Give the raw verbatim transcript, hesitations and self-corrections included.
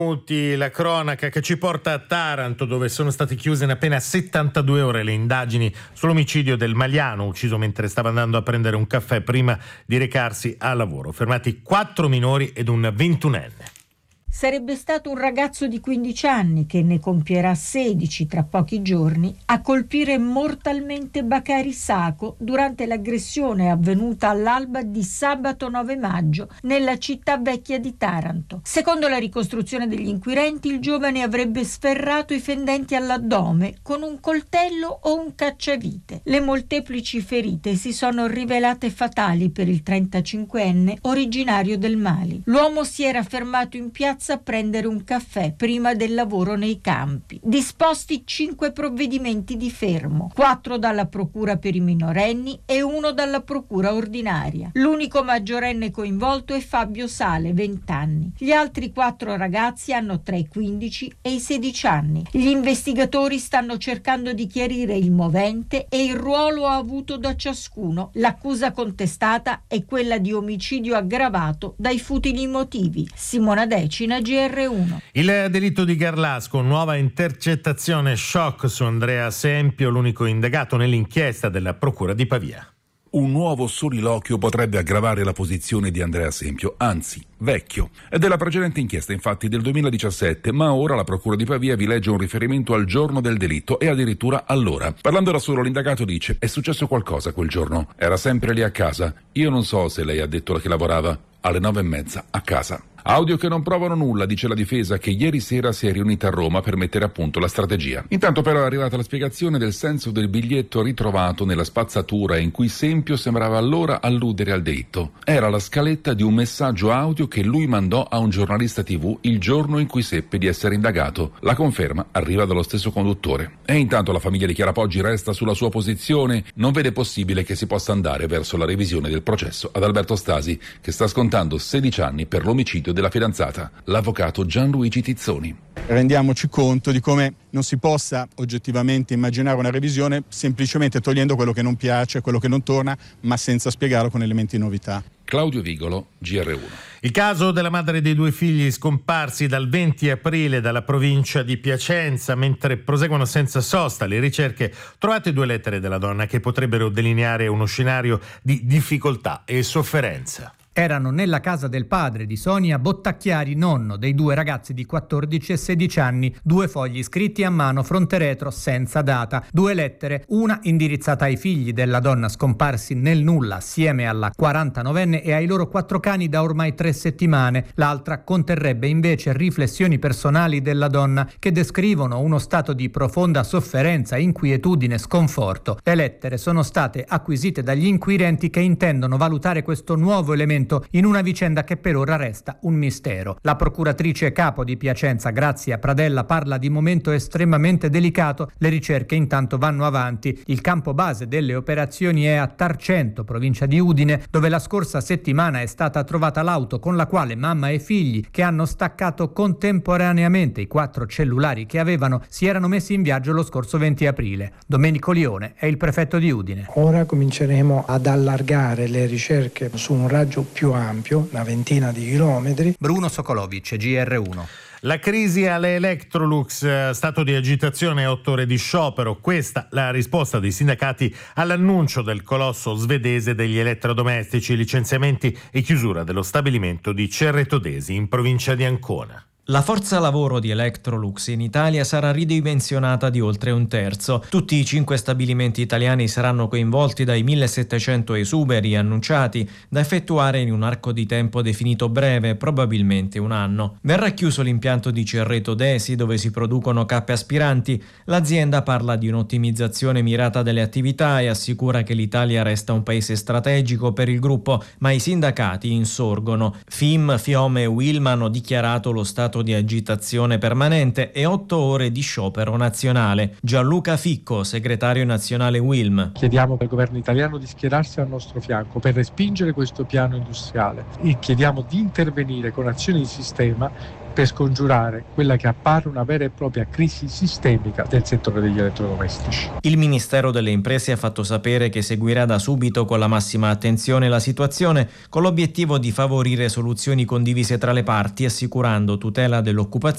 La cronaca che ci porta a Taranto, dove sono state chiuse in appena settantadue ore le indagini sull'omicidio del Magliano, ucciso mentre stava andando a prendere un caffè prima di recarsi al lavoro. Fermati quattro minori ed un ventunenne. Sarebbe stato un ragazzo di quindici anni, che ne compierà sedici tra pochi giorni, a colpire mortalmente Bakari Sako durante l'aggressione avvenuta all'alba di sabato nove maggio nella città vecchia di Taranto. Secondo la ricostruzione degli inquirenti, il giovane avrebbe sferrato i fendenti all'addome con un coltello o un cacciavite. Le molteplici ferite si sono rivelate fatali per il trentacinquenne originario del Mali. L'uomo si era fermato in piazza a prendere un caffè prima del lavoro nei campi. Disposti cinque provvedimenti di fermo, quattro dalla procura per i minorenni e uno dalla procura ordinaria. L'unico maggiorenne coinvolto è Fabio Sale, venti anni. Gli altri quattro ragazzi hanno tra i quindici e i sedici anni. Gli investigatori stanno cercando di chiarire il movente e il ruolo avuto da ciascuno. L'accusa contestata è quella di omicidio aggravato dai futili motivi. Simona Decina, G R uno. Il delitto di Garlasco, nuova intercettazione shock su Andrea Sempio, l'unico indagato nell'inchiesta della procura di Pavia. Un nuovo soliloquio potrebbe aggravare la posizione di Andrea Sempio, anzi vecchio. È della precedente inchiesta, infatti, del duemiladiciassette, ma ora la procura di Pavia vi legge un riferimento al giorno del delitto e addirittura all'ora. Parlando da solo, l'indagato dice: è successo qualcosa quel giorno, era sempre lì a casa, io non so se lei ha detto che lavorava alle nove e mezza a casa. Audio che non provano nulla, dice la difesa, che ieri sera si è riunita a Roma per mettere a punto la strategia. Intanto però è arrivata la spiegazione del senso del biglietto ritrovato nella spazzatura, in cui Sempio sembrava allora alludere al delitto. Era la scaletta di un messaggio audio che lui mandò a un giornalista tivù il giorno in cui seppe di essere indagato. La conferma arriva dallo stesso conduttore. E intanto la famiglia di Chiara Poggi resta sulla sua posizione, non vede possibile che si possa andare verso la revisione del processo ad Alberto Stasi, che sta scontando sedici anni per l'omicidio della fidanzata, l'avvocato Gianluigi Tizzoni. Rendiamoci conto di come non si possa oggettivamente immaginare una revisione semplicemente togliendo quello che non piace, quello che non torna, ma senza spiegarlo con elementi di novità. Claudio Vigolo, G R uno. Il caso della madre dei due figli scomparsi dal venti aprile dalla provincia di Piacenza. Mentre proseguono senza sosta le ricerche, trovate due lettere della donna che potrebbero delineare uno scenario di difficoltà e sofferenza. Erano nella casa del padre di Sonia Bottacchiari, nonno dei due ragazzi di quattordici e sedici anni, due fogli scritti a mano fronte retro senza data, due lettere, una indirizzata ai figli della donna scomparsi nel nulla assieme alla quarantanovenne e ai loro quattro cani da ormai tre settimane, l'altra conterrebbe invece riflessioni personali della donna che descrivono uno stato di profonda sofferenza, inquietudine, sconforto. Le lettere sono state acquisite dagli inquirenti che intendono valutare questo nuovo elemento in una vicenda che per ora resta un mistero. La procuratrice capo di Piacenza, Grazia Pradella, parla di momento estremamente delicato. Le ricerche intanto vanno avanti. Il campo base delle operazioni è a Tarcento, provincia di Udine, dove la scorsa settimana è stata trovata l'auto con la quale mamma e figli, che hanno staccato contemporaneamente i quattro cellulari che avevano, si erano messi in viaggio lo scorso venti aprile. Domenico Lione è il prefetto di Udine. Ora cominceremo ad allargare le ricerche su un raggio più ampio, una ventina di chilometri. Bruno Sokolovic, G R uno. La crisi alle Electrolux, stato di agitazione e otto ore di sciopero. Questa la risposta dei sindacati all'annuncio del colosso svedese degli elettrodomestici, licenziamenti e chiusura dello stabilimento di Cerretodesi in provincia di Ancona. La forza lavoro di Electrolux in Italia sarà ridimensionata di oltre un terzo. Tutti i cinque stabilimenti italiani saranno coinvolti dai millesettecento esuberi annunciati da effettuare in un arco di tempo definito breve, probabilmente un anno. Verrà chiuso l'impianto di Cerretodesi, dove si producono cappe aspiranti. L'azienda parla di un'ottimizzazione mirata delle attività e assicura che l'Italia resta un paese strategico per il gruppo, ma i sindacati insorgono. F I M, FIOM e UILM hanno dichiarato lo stato di agitazione permanente e otto ore di sciopero nazionale. Gianluca Ficco, segretario nazionale UILM. Chiediamo al governo italiano di schierarsi al nostro fianco per respingere questo piano industriale e chiediamo di intervenire con azioni di sistema per scongiurare quella che appare una vera e propria crisi sistemica del settore degli elettrodomestici. Il Ministero delle Imprese ha fatto sapere che seguirà da subito con la massima attenzione la situazione, con l'obiettivo di favorire soluzioni condivise tra le parti, assicurando tutela dell'occupazione